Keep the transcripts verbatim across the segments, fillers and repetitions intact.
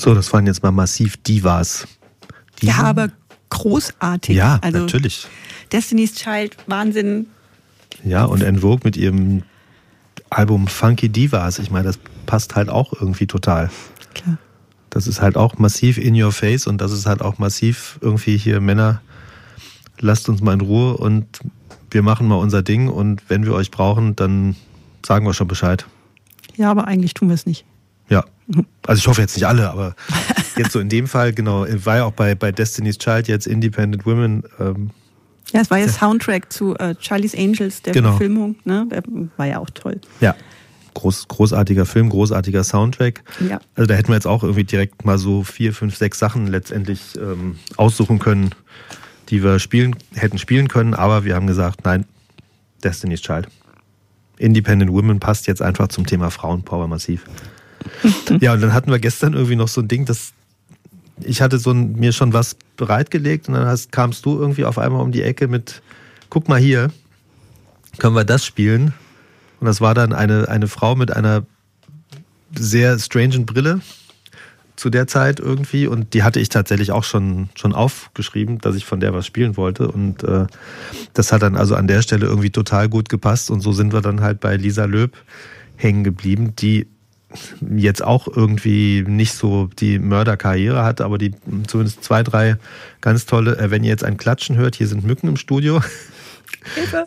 So, das waren jetzt mal massiv Divas. Die ja, aber großartig. Ja, also natürlich. Destiny's Child, Wahnsinn. Ja, und En Vogue mit ihrem Album Funky Divas. Ich meine, das passt halt auch irgendwie total. Klar. Das ist halt auch massiv in your face und das ist halt auch massiv irgendwie hier Männer, lasst uns mal in Ruhe und wir machen mal unser Ding und wenn wir euch brauchen, dann sagen wir schon Bescheid. Ja, aber eigentlich tun wir es nicht. Ja, also ich hoffe jetzt nicht alle, aber jetzt so in dem Fall, genau, war ja auch bei, bei Destiny's Child jetzt Independent Women. Ähm, ja, es war ja Soundtrack zu äh, Charlie's Angels, der genau. Verfilmung, ne? Der war ja auch toll. Ja, Groß, großartiger Film, großartiger Soundtrack. Ja. Also da hätten wir jetzt auch irgendwie direkt mal so vier, fünf, sechs Sachen letztendlich ähm, aussuchen können, die wir spielen, hätten spielen können, aber wir haben gesagt, nein, Destiny's Child. Independent Women passt jetzt einfach zum Thema Frauenpower massiv. Ja, und dann hatten wir gestern irgendwie noch so ein Ding, das ich hatte so ein, mir schon was bereitgelegt und dann hast, kamst du irgendwie auf einmal um die Ecke mit, guck mal hier, können wir das spielen? Und das war dann eine, eine Frau mit einer sehr strangen Brille zu der Zeit irgendwie und die hatte ich tatsächlich auch schon, schon aufgeschrieben, dass ich von der was spielen wollte und äh, das hat dann also an der Stelle irgendwie total gut gepasst und so sind wir dann halt bei Lisa Löb hängen geblieben, die jetzt auch irgendwie nicht so die Mörderkarriere hat, aber die zumindest zwei, drei ganz tolle, äh, wenn ihr jetzt ein Klatschen hört, hier sind Mücken im Studio. Hilfe.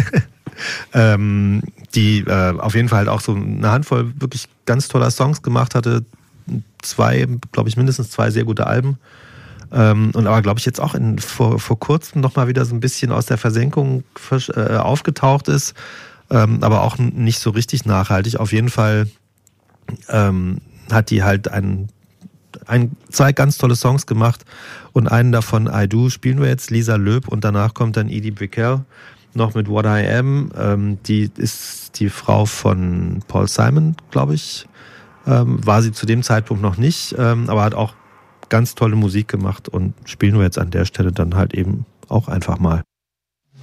ähm, die äh, auf jeden Fall halt auch so eine Handvoll wirklich ganz toller Songs gemacht hatte, zwei, glaube ich, mindestens zwei sehr gute Alben. Ähm, und aber, glaube ich, jetzt auch in, vor, vor kurzem nochmal wieder so ein bisschen aus der Versenkung äh, aufgetaucht ist, ähm, aber auch nicht so richtig nachhaltig. Auf jeden Fall ähm, hat die halt ein, ein, zwei ganz tolle Songs gemacht und einen davon, I Do, spielen wir jetzt, Lisa Löb, und danach kommt dann Edie Brickell noch mit What I Am. Ähm, die ist die Frau von Paul Simon, glaube ich. Ähm, war sie zu dem Zeitpunkt noch nicht, ähm, aber hat auch ganz tolle Musik gemacht und spielen wir jetzt an der Stelle dann halt eben auch einfach mal.